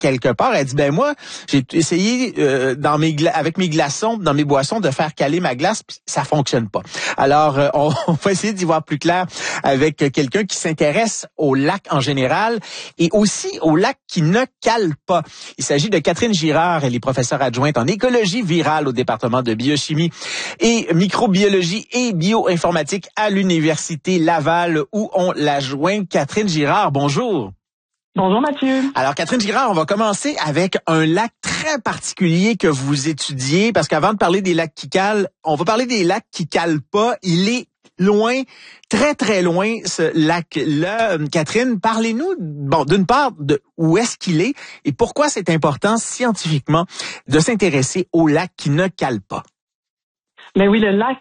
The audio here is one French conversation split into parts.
quelque part. Elle dit, ben moi, j'ai essayé avec mes glaçons, dans mes boissons, de faire caler ma glace, puis ça fonctionne pas. Alors, on va essayer d'y voir plus clair avec quelqu'un qui s'intéresse aux lacs en général et aussi aux lacs qui ne calent pas. Il s'agit de Catherine Girard. Elle est professeure adjointe en écologie virale au département de biochimie et microbiologie et bioinformatique à l'Université Laval où on la joint. Catherine Girard, bonjour. Bonjour Mathieu. Alors Catherine Girard, on va commencer avec un lac très particulier que vous étudiez parce qu'avant de parler des lacs qui calent, on va parler des lacs qui calent pas. Il est loin, très très loin ce lac-là. Catherine, parlez-nous d'une part de où est-ce qu'il est et pourquoi c'est important scientifiquement de s'intéresser aux lacs qui ne calent pas. Ben oui, le lac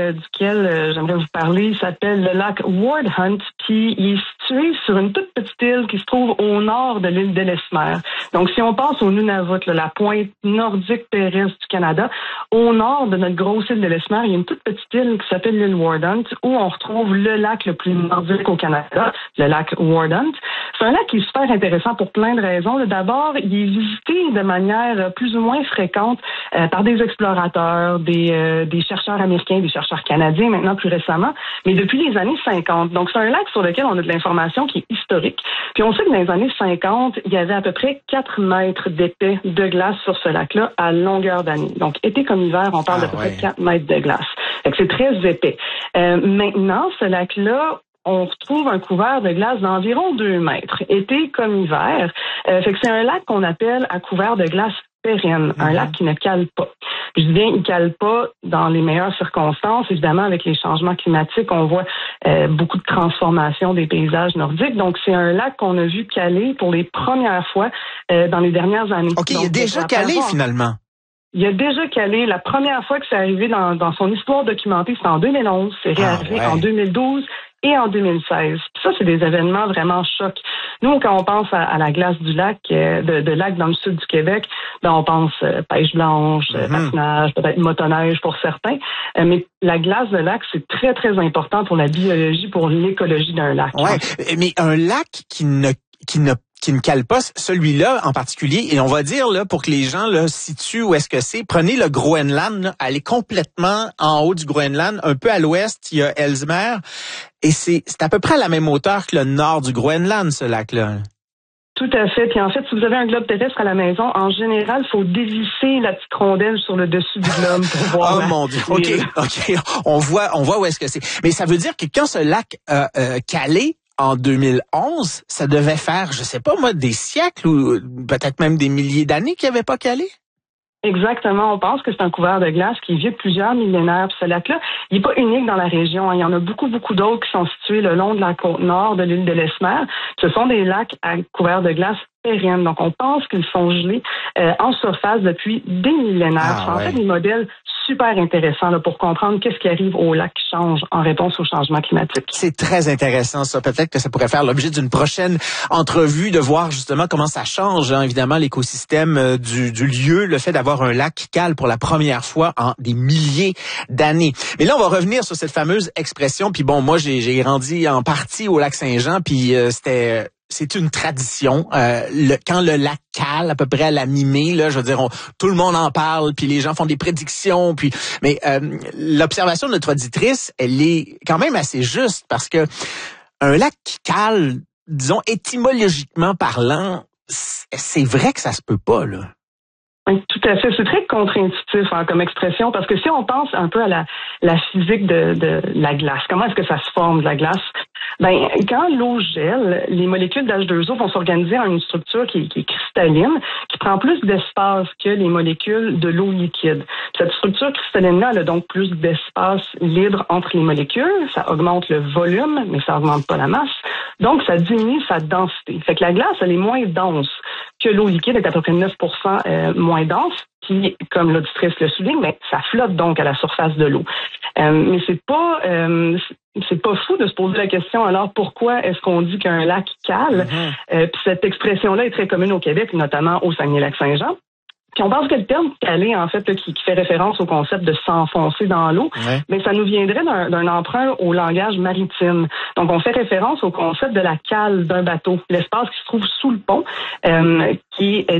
duquel j'aimerais vous parler, il s'appelle le lac Ward Hunt, puis il est situé sur une toute petite île qui se trouve au nord de l'île d'Ellesmere. Donc, si on passe au Nunavut, la pointe nordique terrestre du Canada, au nord de notre grosse île d'Ellesmere, il y a une toute petite île qui s'appelle l'île Ward Hunt, où on retrouve le lac le plus nordique au Canada, le lac Ward Hunt. C'est un lac qui est super intéressant pour plein de raisons. D'abord, il est visité de manière plus ou moins fréquente par des explorateurs, des chercheurs américains, des chercheurs canadiens maintenant plus récemment, mais depuis les années 50. Donc, c'est un lac sur lequel on a de l'information qui est historique. Puis on sait que dans les années 50, il y avait à peu près 4 mètres d'épais de glace sur ce lac-là à longueur d'année. Donc, été comme hiver, on parle d'à peu près 4 mètres de glace. Fait que c'est très épais. Maintenant, ce lac-là, on retrouve un couvert de glace d'environ 2 mètres, été comme hiver. Fait que c'est un lac qu'on appelle à couvert de glace pérenne, un lac qui ne cale pas. Je dis bien, il cale pas dans les meilleures circonstances. Évidemment, avec les changements climatiques, on voit beaucoup de transformations des paysages nordiques. Donc, c'est un lac qu'on a vu caler pour les premières fois dans les dernières années. OK, donc, il est déjà calé finalement. Il a déjà calé. La première fois que c'est arrivé dans son histoire documentée, c'est en 2011. C'est réarrivé en 2012 et en 2016. Puis ça, c'est des événements vraiment chocs. Nous, quand on pense à la glace du lac, de lac dans le sud du Québec, ben on pense pêche blanche, patinage, peut-être motoneige pour certains. Mais la glace de lac, c'est très, très important pour la biologie, pour l'écologie d'un lac. Ouais, mais un lac qui ne cale pas, celui-là en particulier, et on va dire là pour que les gens là situent où est-ce que c'est, prenez le Groenland, là, allez complètement en haut du Groenland, un peu à l'ouest, il y a Ellesmere, et c'est à peu près à la même hauteur que le nord du Groenland, ce lac-là. Tout à fait. Puis en fait, si vous avez un globe terrestre à la maison, en général, il faut dévisser la petite rondelle sur le dessus du globe pour voir. Oh mon Dieu. OK. On voit où est-ce que c'est. Mais ça veut dire que quand ce lac calé en 2011, ça devait faire, je sais pas moi, des siècles ou peut-être même des milliers d'années qu'il n'y avait pas calé? Exactement. On pense que c'est un couvert de glace qui est vieux de plusieurs millénaires. Puis ce lac-là, il n'est pas unique dans la région. Il y en a beaucoup, beaucoup d'autres qui sont situés le long de la côte nord de l'île d'Ellesmere. Ce sont des lacs à couvert de glace pérennes. Donc, on pense qu'ils sont gelés en surface depuis des millénaires. C'est en fait des modèles super intéressant là, pour comprendre qu'est-ce qui arrive au lac qui change en réponse au changement climatique. C'est très intéressant ça. Peut-être que ça pourrait faire l'objet d'une prochaine entrevue, de voir justement comment ça change, évidemment, l'écosystème du lieu, le fait d'avoir un lac qui cale pour la première fois en des milliers d'années. Mais là, on va revenir sur cette fameuse expression. Puis bon, moi, j'ai grandi en partie au lac Saint-Jean, puis c'est une tradition. Quand le lac cale, à peu près à la mi-mai, là, je veux dire, tout le monde en parle, puis les gens font des prédictions. Mais l'observation de notre auditrice, elle est quand même assez juste parce que un lac qui cale, disons étymologiquement parlant, c'est vrai que ça se peut pas, là. Tout à fait. C'est très contre-intuitif comme expression parce que si on pense un peu à la physique de la glace, comment est-ce que ça se forme de la glace? Ben, quand l'eau gèle, les molécules d'H2O vont s'organiser en une structure qui est cristalline, qui prend plus d'espace que les molécules de l'eau liquide. Cette structure cristalline-là, elle a donc plus d'espace libre entre les molécules. Ça augmente le volume, mais ça augmente pas la masse. Donc, ça diminue sa densité. Fait que la glace, elle est moins dense que l'eau liquide, est à peu près 9% moins dense. Puis, comme l'auditrice le souligne, mais ça flotte donc à la surface de l'eau. Mais c'est pas fou de se poser la question, alors pourquoi est-ce qu'on dit qu'un lac cale? Puis cette expression-là est très commune au Québec, notamment au Saguenay-Lac-Saint-Jean. Puis on pense que le terme calé, en fait, qui fait référence au concept de s'enfoncer dans l'eau, mais ça nous viendrait d'un emprunt au langage maritime. Donc, on fait référence au concept de la cale d'un bateau, l'espace qui se trouve sous le pont, qui est